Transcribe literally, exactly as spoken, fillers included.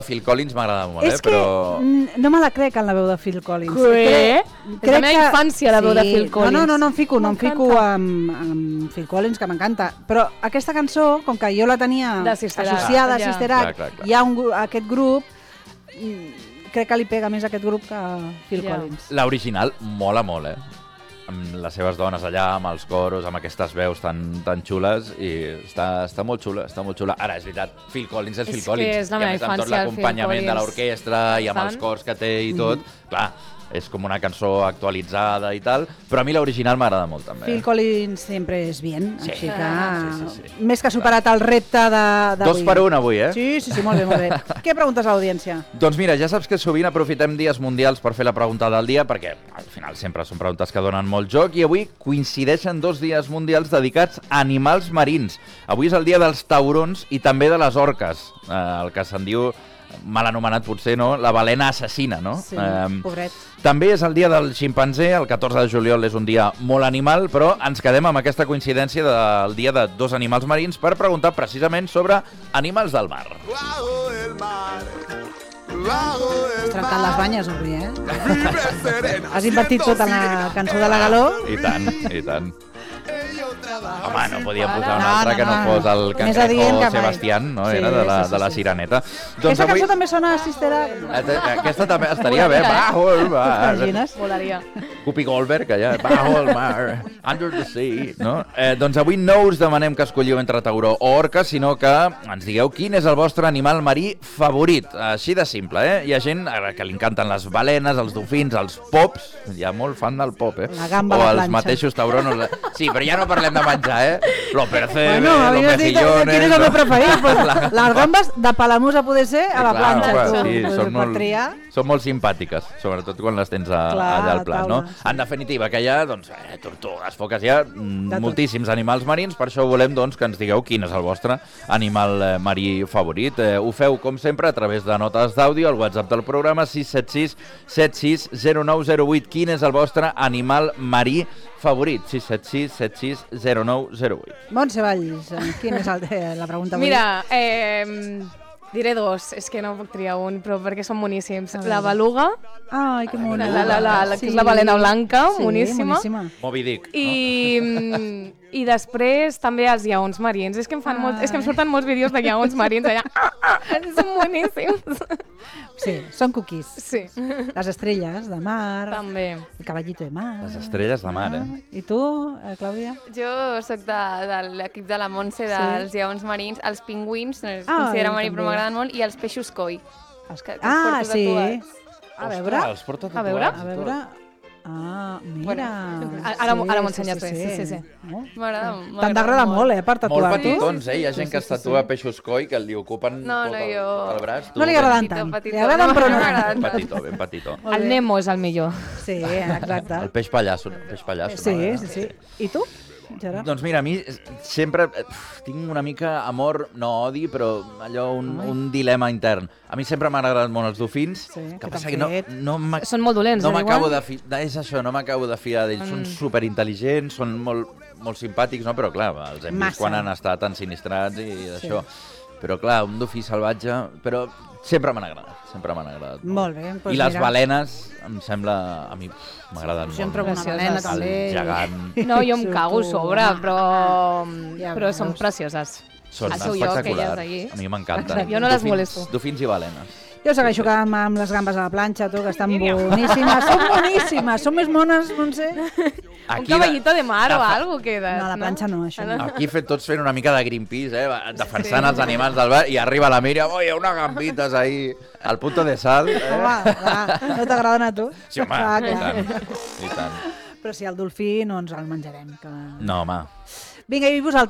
Phil Collins m'agrada molt, és eh? Però... que no me la crec en la veu de Phil Collins. Què? Crec és la meva que... infància, la veu sí. de Phil Collins. No, no, no, no em fico, no em fico amb, amb Phil Collins, que m'encanta. Però aquesta cançó, com que jo la tenia associada a Sister Act, clar, clar, clar. Hi ha un, aquest grup, crec que li pega més a aquest grup que a Phil yeah. Collins. L'original mola molt, eh? Amb les seves dones allà, amb els coros, amb aquestes veus tan, tan xules, i està, està molt xula, està molt xula. Ara, és veritat, Phil Collins és, és Phil Collins. És la meva infància, i a més amb tot l'acompanyament de l'orquestra i amb els cors que té i tot, mm. clar, és com una cançó actualitzada i tal, però a mi l'original m'agrada molt també. Phil Collins sempre és bien, sí. així que sí, sí, sí. més que ha superat el repte d'avui. Dos per un avui, eh? Sí, sí, sí, molt bé, molt bé. Què preguntes a l'audiència? Doncs mira, ja saps que sovint aprofitem dies mundials per fer la pregunta del dia, perquè al final sempre són preguntes que donen molt joc, i avui coincideixen dos dies mundials dedicats a animals marins. Avui és el dia dels taurons i també de les orques, eh, el que se'n diu, mal anomenat potser, no? La balena assassina, no? Sí, eh, pobret. També és el dia del ximpanzé, el catorze de juliol és un dia molt animal, però ens quedem amb aquesta coincidència del dia de dos animals marins per preguntar precisament sobre animals del mar. Has trencat les banyes avui, eh? Has invertit tot en la cançó de la Galó? I tant, i tant. Home, no podíem posar una altra que no fos el Cangrejo Sebastián, no? Era de la, de la Sireneta. Aquesta cançó també sona a Sister Act. Aquesta també estaria bé. Bajo el mar. Volaria. Whoopi Goldberg, allà. Bajo el mar. Under the sea. No? Eh, doncs avui no us demanem que escolliu entre tauró o orca, sinó que ens digueu quin és el vostre animal marí favorit. Així de simple, eh? Hi ha gent que li encanten les balenes, els dofins, els pops. Hi ha molt fan del pop, eh? La gamba a la planxa. O els mateixos taurons. Sí, però ja no parlem de menjar, eh? Lo percebe, bueno, los mejillones... Quin és el meu preferit? Pues, la... Les gambes de Palamós a poder ser a la planxa. Clar, tu, sí, pues, són, molt, triar. són molt simpàtiques, sobretot quan les tens a, clar, allà al plat, taula, no? sí. En definitiva, que hi ha, doncs, eh, tortugues, foques, hi ha mm, moltíssims animals marins, per això volem, doncs, que ens digueu quin és el vostre animal eh, marí favorit. Eh, ho feu, com sempre, a través de notes d'àudio, al WhatsApp del programa sis set sis set sis zero nou zero vuit. Quin és el vostre animal marí favorit? sis set sis set sis zero nou zero vuit. Montse Valls, quina és el, la pregunta avui? Mira, eh, diré dos, és que no puc triar un, però perquè són boníssims. La beluga, ai, que mona. La, la, la, la, sí. Que és la balena blanca, sí, boníssima. boníssima. Moby Dick. I, no? I després també els lleons marins. És que em, fan ah. molt, és que em surten molts vídeos de lleons marins allà. Són boníssims. Sí, són cookies. Sí. Les estrelles de mar. També. El caballito de mar. Les estrelles de mar, eh? I tu, eh, Clàudia? Jo soc de, de l'equip de la Montse, dels sí. lleons marins, els pingüins, no es ah, considera marí, però m'agraden molt, i els peixos coi. Els que, que ah, els sí. Tatuats. A veure. Ostres, els porta tatuats. A veure. A veure. Ah, mira. Bueno, ara sí, ara m'ho ensenyes sí, sí, sí, sí. No? M'agrada molt. T'han d'agradar molt, eh, per tatuar. Molt petitons, eh? Hi ha gent que es tatua peixos coi que li ocupen no, tot no, el, jo... el braç. No li agraden tant. Petitó, li agraden, però no. no Petitó, ben petitó. El Nemo és el millor. Sí, exacte. El peix pallasso. El peix pallasso sí, sí, sí. I tu? Gerard? Doncs mira, a mi sempre uf, tinc una mica amor, no odi, però allò un, un dilema intern. A mi sempre m'han agradat molt els dofins, sí, que passa que no, no són molt dolents, no eh, m'acabo de fi... És això, no m'acabo de fiar d'ells. Mm. Són superintel·ligents, són molt, molt simpàtics, no? Però clar, els hem vist quan han estat ensinistrats i això. Sí. Però clar, un dofí salvatge... Però sempre m'han agradat, sempre m'han agradat. Molt bé. Doncs I les mira. balenes, em sembla... A mi m'agraden molt. Jo em trobo una balena, també. El gegant... No, jo em cago a sobre, però, ja però són precioses. Són el seu lloc, espectaculars. allí. A mi m'encanten. Jo no les molesto. Dofins i balenes. Jo segueixo quedant amb les gambes a la planxa, tu, que estan boníssimes. Són boníssimes, són més mones, no sé. Un caballito de mar o algo queda. No, a la planxa no, això no. Aquí fet tots fent una mica de Greenpeace, eh? Defensant els animals del bar, i arriba la Míriam, oi, unes gambites ahí, al punto de sal. Eh? Home, va, no t'agraden a tu? Sí, home, ah, i tant, i tant. Però si el dolfí no ens el menjarem. Que... No, home. Vinga, i vosaltres?